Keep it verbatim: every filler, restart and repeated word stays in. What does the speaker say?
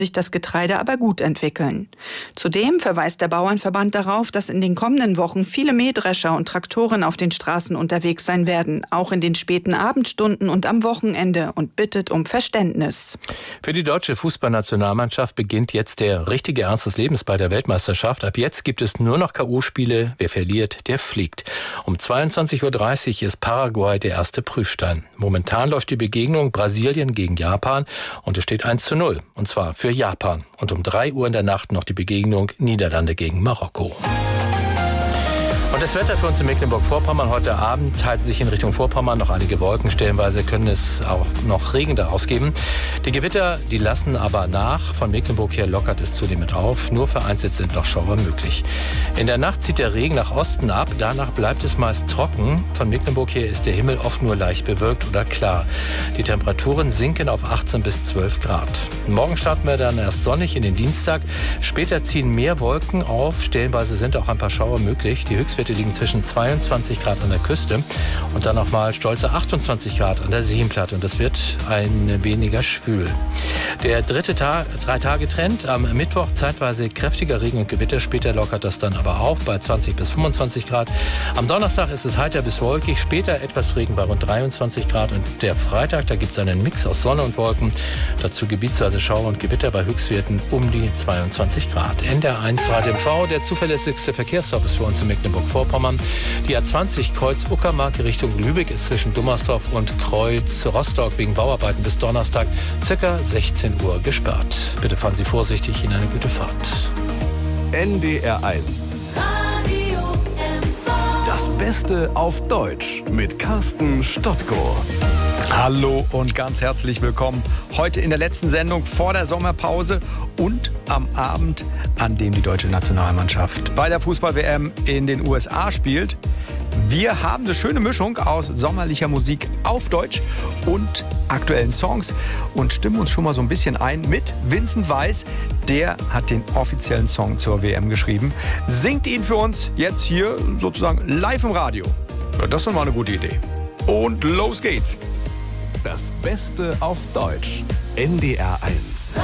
sich das Getreide aber gut entwickeln. Zudem verweist der Bauernverband darauf, dass in den kommenden Wochen viele Mähdrescher und Traktoren auf den Straßen unterwegs sein werden, auch in den späten Abendstunden und am Wochenende, und bittet um Verständnis. Für die deutsche Fußballnationalmannschaft beginnt jetzt der richtige Ernst des Lebens bei der Weltmeisterschaft. Ab jetzt gibt es nur noch K O-Spiele. Wer verliert, der fliegt. Um zweiundzwanzig Uhr dreißig ist Paraguay der erste Prüfstein. Momentan läuft die Begegnung Brasilien gegen Japan und es steht eins zu null. Und zwar für Japan. Und um drei Uhr in der Nacht noch die Begegnung Niederlande gegen Marokko. Und das Wetter für uns in Mecklenburg-Vorpommern heute Abend halten sich in Richtung Vorpommern noch einige Wolken. Stellenweise können es auch noch Regen daraus geben. Die Gewitter, die lassen aber nach. Von Mecklenburg her lockert es zunehmend auf. Nur vereinzelt sind noch Schauer möglich. In der Nacht zieht der Regen nach Osten ab. Danach bleibt es meist trocken. Von Mecklenburg her ist der Himmel oft nur leicht bewölkt oder klar. Die Temperaturen sinken auf achtzehn bis zwölf Grad. Morgen starten wir dann erst sonnig in den Dienstag. Später ziehen mehr Wolken auf. Stellenweise sind auch ein paar Schauer möglich. Die Höchstwerte liegen zwischen zweiundzwanzig Grad an der Küste und dann nochmal stolze achtundzwanzig Grad an der Seenplatte. Und es wird ein weniger schwül. Der dritte Tag, Drei-Tage-Trend. Am Mittwoch zeitweise kräftiger Regen und Gewitter. Später lockert das dann aber auf bei zwanzig bis fünfundzwanzig Grad. Am Donnerstag ist es heiter bis wolkig. Später etwas Regen bei rund dreiundzwanzig Grad. Und der Freitag, da gibt es einen Mix aus Sonne und Wolken. Dazu gebietsweise Schauer und Gewitter bei Höchstwerten um die zweiundzwanzig Grad. N D R eins Radio M V, der zuverlässigste Verkehrsservice für uns in Mecklenburg-Vorpommern. Die A zwanzig Kreuz Uckermark Richtung Lübeck ist zwischen Dummersdorf und Kreuz Rostock wegen Bauarbeiten bis Donnerstag ca. sechzehn Uhr gesperrt. Bitte fahren Sie vorsichtig, in eine gute Fahrt. N D R eins. Radio M V. Das Beste auf Deutsch mit Carsten Stottko. Hallo und ganz herzlich willkommen. Heute in der letzten Sendung vor der Sommerpause und am Abend, an dem die deutsche Nationalmannschaft bei der Fußball-W M in den U S A spielt. Wir haben eine schöne Mischung aus sommerlicher Musik auf Deutsch und aktuellen Songs und stimmen uns schon mal so ein bisschen ein mit Vincent Weiss. Der hat den offiziellen Song zur W M geschrieben. Singt ihn für uns jetzt hier sozusagen live im Radio. Ja, das ist doch mal eine gute Idee. Und los geht's. Das Beste auf Deutsch. N D R eins.